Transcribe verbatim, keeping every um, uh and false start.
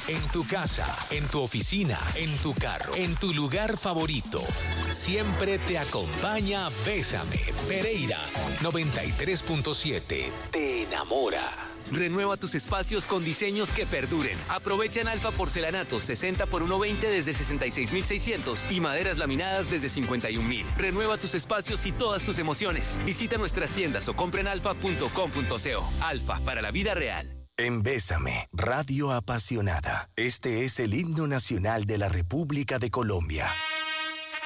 En tu casa, en tu oficina, en tu carro, en tu lugar favorito. Siempre te acompaña Bésame. Pereira noventa y tres punto siete. Te enamora. Renueva tus espacios con diseños que perduren. Aprovecha en Alfa porcelanatos sesenta por uno veinte desde sesenta y seis mil seiscientos y maderas laminadas desde cincuenta y un mil. Renueva tus espacios y todas tus emociones. Visita nuestras tiendas o compra en alfa punto com punto co. Alfa, para la vida real. En Bésame, Radio Apasionada. Este es el himno nacional de la República de Colombia.